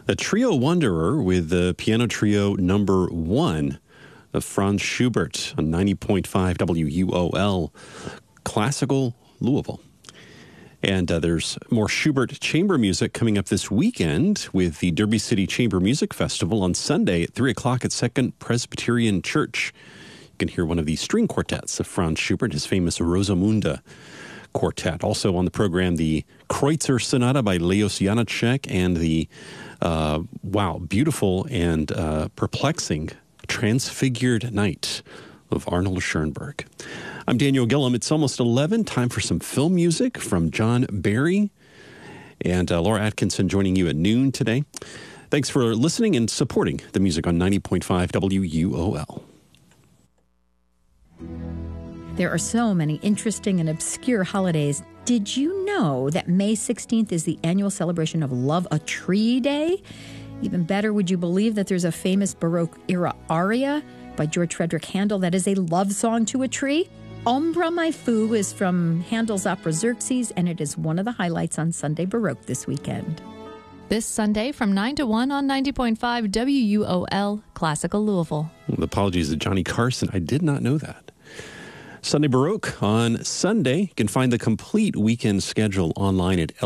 A trio wanderer with the piano trio number 1 of Franz Schubert on 90.5 WUOL, Classical Louisville. And there's more Schubert chamber music coming up this weekend with the Derby City Chamber Music Festival on Sunday at 3 o'clock at Second Presbyterian Church. You can hear one of the string quartets of Franz Schubert, his famous Rosamunde quartet. Also on the program, the Kreutzer Sonata by Leos Janáček and the beautiful and perplexing Transfigured Night of Arnold Schoenberg. I'm Daniel Gillum. It's almost 11. Time for some film music from John Barry and Laura Atkinson joining you at noon today. Thanks for listening and supporting the music on 90.5 WUOL. There are so many interesting and obscure holidays. Did you know that May 16th is the annual celebration of Love a Tree Day? Even better, would you believe that there's a famous Baroque-era aria by George Frederick Handel that is a love song to a tree? Ombra Mai Fu is from Handel's opera Xerxes, and it is one of the highlights on Sunday Baroque this weekend. This Sunday from 9 to 1 on 90.5 WUOL, Classical Louisville. Well, apologies to Johnny Carson. I did not know that. Sunday Baroque on Sunday. You can find the complete weekend schedule online at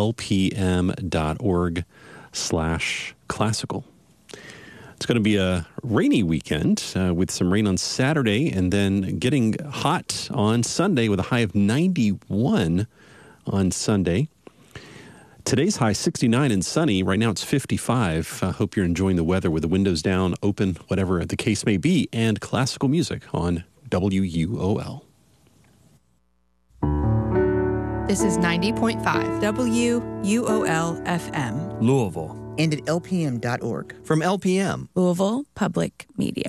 lpm.org/classical. It's going to be a rainy weekend with some rain on Saturday and then getting hot on Sunday with a high of 91 on Sunday. Today's high 69 and sunny. Right now it's 55. I hope you're enjoying the weather with the windows down, open, whatever the case may be, and classical music on WUOL. This is 90.5 WUOL FM. Louisville. And at lpm.org. From LPM. Louisville Public Media.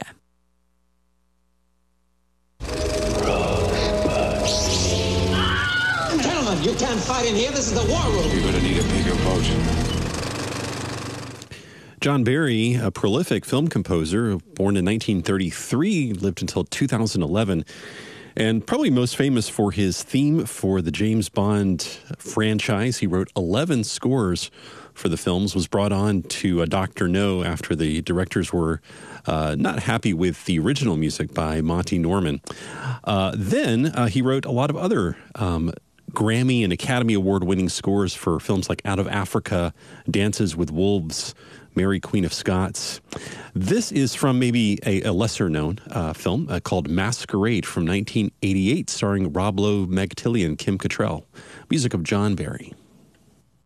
Gentlemen, you can't fight in here. This is the war room. You're going to need a bigger boat. John Barry, a prolific film composer, born in 1933, lived until 2011, and probably most famous for his theme for the James Bond franchise. He wrote 11 scores for the films, was brought on to Dr. No after the directors were not happy with the original music by Monty Norman. Then he wrote a lot of other Grammy and Academy Award-winning scores for films like Out of Africa, Dances with Wolves, Mary Queen of Scots. This is from maybe a lesser-known film called Masquerade from 1988, starring Rob Lowe, Meg Tilly, and Kim Cattrall. Music of John Barry.